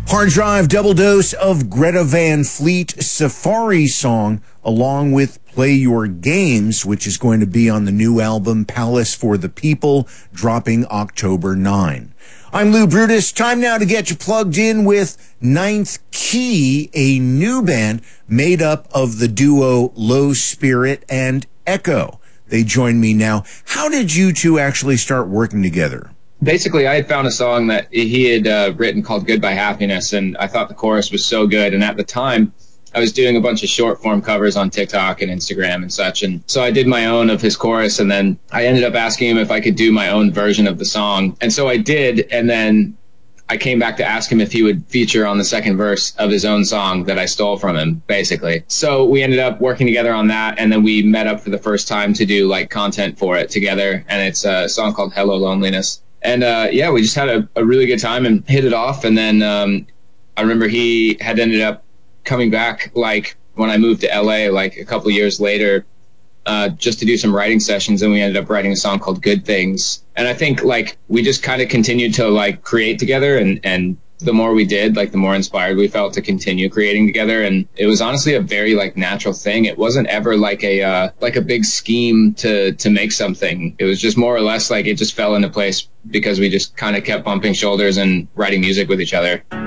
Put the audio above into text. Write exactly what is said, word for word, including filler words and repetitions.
Hard Drive double dose of Greta Van Fleet Safari song, along with Play Your Games, which is going to be on the new album Palace for the People, dropping October ninth. I'm Lou Brutus. Time now to get you plugged in with Ninth Key, a new band made up of the duo Low Spirit and Echo. They join me now. How did you two actually start working together? Basically, I had found a song that he had uh, written called Goodbye Happiness, and I thought the chorus was so good. And at the time, I was doing a bunch of short form covers on TikTok and Instagram and such. And so I did my own of his chorus, and then I ended up asking him if I could do my own version of the song. And so I did, and then I came back to ask him if he would feature on the second verse of his own song that I stole from him, basically. So we ended up working together on that, and then we met up for the first time to do like content for it together. And it's a song called Hello Loneliness. And uh, yeah, we just had a, a really good time and hit it off. And then um, I remember he had ended up coming back like when I moved to L A, like a couple of years later, uh, just to do some writing sessions. And we ended up writing a song called Good Things. And I think like we just kind of continued to like create together, and, and the more we did, like the more inspired we felt to continue creating together. And it was honestly a very like natural thing. It wasn't ever like a uh, like a big scheme to to make something. It was just more or less like it just fell into place because we just kind of kept bumping shoulders and writing music with each other.